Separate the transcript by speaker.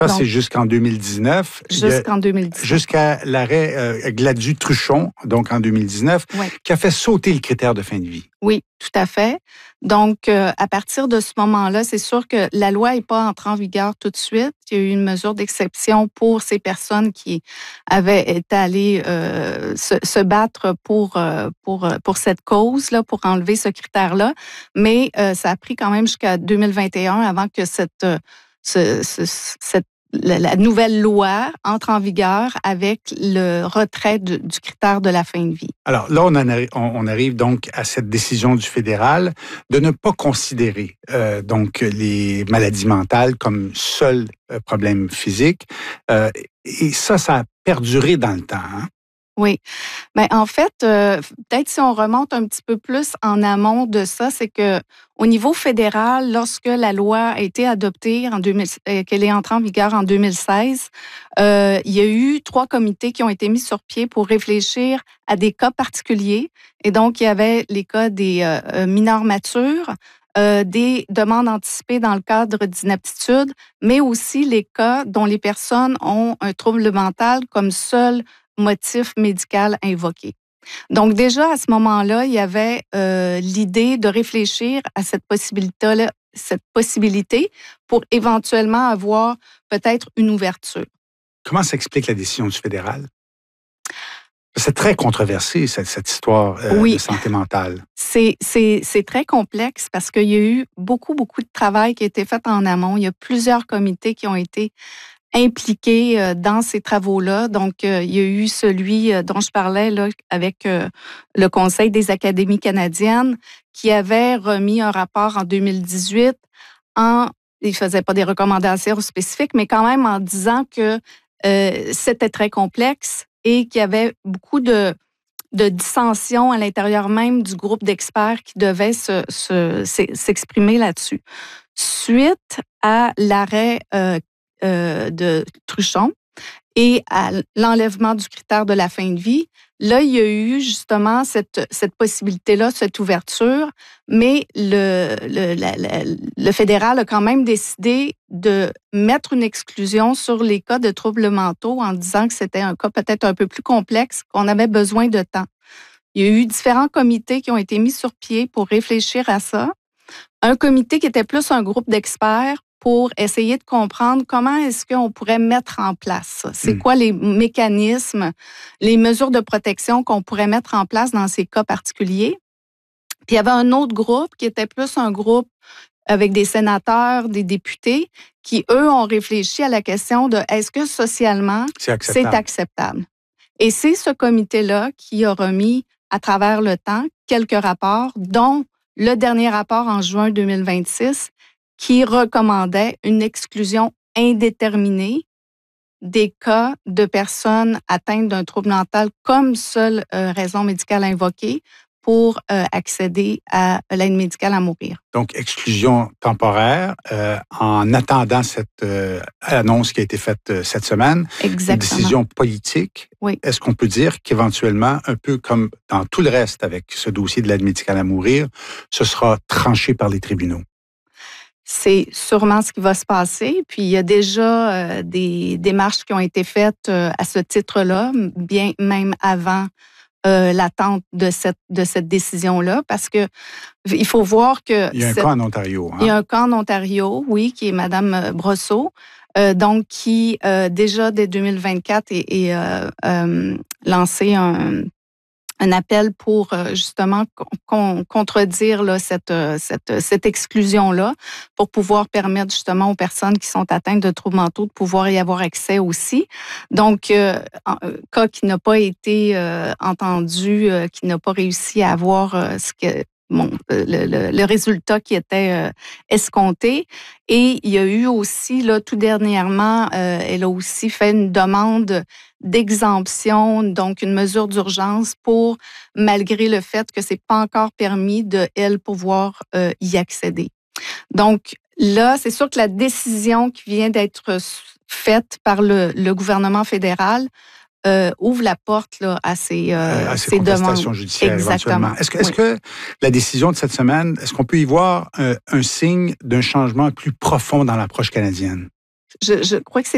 Speaker 1: Ça, c'est jusqu'en 2019.
Speaker 2: Jusqu'en 2019.
Speaker 1: Jusqu'à l'arrêt Gladue-Truchon, donc en 2019, qui a fait sauter le critère de fin de vie.
Speaker 2: Oui, tout à fait. Donc, à partir de ce moment-là, c'est sûr que la loi n'est pas entrée en vigueur tout de suite. Il y a eu une mesure d'exception pour ces personnes qui avaient été allées se battre pour cette cause-là, pour enlever ce critère-là. Mais ça a pris quand même jusqu'à 2021 avant que la nouvelle loi entre en vigueur avec le retrait du critère de la fin de vie.
Speaker 1: Alors là, on arrive donc à cette décision du fédéral de ne pas considérer donc les maladies mentales comme seul problème physique. Et ça a perduré dans le temps. Hein?
Speaker 2: Oui. Bien, en fait, peut-être si on remonte un petit peu plus en amont de ça, c'est que au niveau fédéral, lorsque la loi a été adoptée qu'elle est entrée en vigueur en 2016, il y a eu 3 comités qui ont été mis sur pied pour réfléchir à des cas particuliers. Et donc, il y avait les cas des mineurs matures, des demandes anticipées dans le cadre d'inaptitude, mais aussi les cas dont les personnes ont un trouble mental comme seul motif médical invoqué. Donc déjà, à ce moment-là, il y avait l'idée de réfléchir à cette possibilité pour éventuellement avoir peut-être une ouverture.
Speaker 1: Comment s'explique la décision du fédéral? C'est très controversé, cette histoire de santé mentale.
Speaker 2: C'est très complexe parce qu'il y a eu beaucoup de travail qui a été fait en amont. Il y a plusieurs comités qui ont été impliqués dans ces travaux-là. Donc, il y a eu celui dont je parlais là, avec le Conseil des académies canadiennes qui avait remis un rapport en 2018 il ne faisait pas des recommandations spécifiques, mais quand même en disant que c'était très complexe et qu'il y avait beaucoup de dissensions à l'intérieur même du groupe d'experts qui devaient s'exprimer là-dessus. Suite à l'arrêt de Truchon et à l'enlèvement du critère de la fin de vie, là, il y a eu justement cette possibilité-là, cette ouverture, mais le fédéral a quand même décidé de mettre une exclusion sur les cas de troubles mentaux en disant que c'était un cas peut-être un peu plus complexe, qu'on avait besoin de temps. Il y a eu différents comités qui ont été mis sur pied pour réfléchir à ça. Un comité qui était plus un groupe d'experts pour essayer de comprendre comment est-ce qu'on pourrait mettre en place ça. C'est quoi les mécanismes, les mesures de protection qu'on pourrait mettre en place dans ces cas particuliers. Puis il y avait un autre groupe qui était plus un groupe avec des sénateurs, des députés, qui, eux, ont réfléchi à la question de est-ce que socialement, c'est acceptable. Et c'est ce comité-là qui a remis, à travers le temps, quelques rapports, dont le dernier rapport en juin 2026, qui recommandait une exclusion indéterminée des cas de personnes atteintes d'un trouble mental comme seule raison médicale invoquée pour accéder à l'aide médicale à mourir.
Speaker 1: Donc, exclusion temporaire en attendant cette annonce qui a été faite cette semaine.
Speaker 2: Exactement.
Speaker 1: Une décision politique.
Speaker 2: Oui.
Speaker 1: Est-ce qu'on peut dire qu'éventuellement, un peu comme dans tout le reste avec ce dossier de l'aide médicale à mourir, ce sera tranché par les tribunaux?
Speaker 2: C'est sûrement ce qui va se passer. Puis, il y a déjà des démarches qui ont été faites à ce titre-là, bien même avant l'attente de cette décision-là, parce que il faut voir que...
Speaker 1: Il y a un cas en Ontario. Hein?
Speaker 2: Il y a un cas en Ontario, oui, qui est Mme Brosseau, donc qui, déjà dès 2024, est lancé un appel pour justement contredire là, cette exclusion-là pour pouvoir permettre justement aux personnes qui sont atteintes de troubles mentaux de pouvoir y avoir accès aussi. Donc, un cas qui n'a pas été entendu, qui n'a pas réussi à avoir le résultat qui était escompté. Et il y a eu aussi, là, tout dernièrement, elle a aussi fait une demande d'exemption, donc une mesure d'urgence pour, malgré le fait que c'est pas encore permis de elle pouvoir y accéder. Donc là, c'est sûr que la décision qui vient d'être faite par le gouvernement fédéral ouvre la porte là, à ces
Speaker 1: contestations
Speaker 2: demandes.
Speaker 1: Judiciaires.
Speaker 2: Exactement.
Speaker 1: Éventuellement. Est-ce que la décision de cette semaine, est-ce qu'on peut y voir un signe d'un changement plus profond dans l'approche canadienne?
Speaker 2: Je crois que c'est